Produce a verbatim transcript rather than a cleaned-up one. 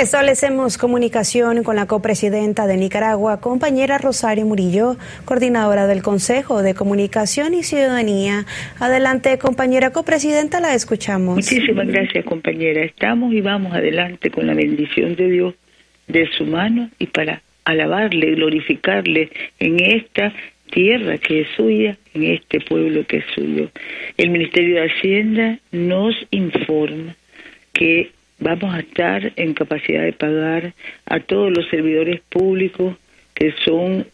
Establecemos comunicación con la copresidenta de Nicaragua, compañera Rosario Murillo, coordinadora del Consejo de Comunicación y Ciudadanía. Adelante, compañera copresidenta, la escuchamos. Muchísimas gracias, compañera. Estamos y vamos adelante con la bendición de Dios, de su mano, y para alabarle, glorificarle en esta tierra que es suya, en este pueblo que es suyo. El Ministerio de Hacienda nos informa que vamos a estar en capacidad de pagar a todos los servidores públicos que son